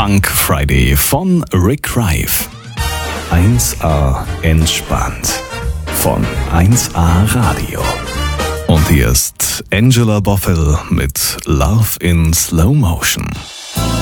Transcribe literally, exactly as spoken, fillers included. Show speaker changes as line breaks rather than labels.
Funk Friday von Rick Rife. eins A entspannt von eins A Radio. Und hier ist Angela Bothell mit Love in Slow Motion.